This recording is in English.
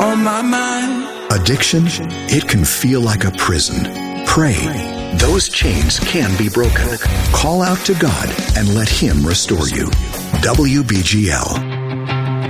on my mind. Addiction, it can feel like a prison. Pray. Those chains can be broken. Call out to God and let Him restore you. WBGL.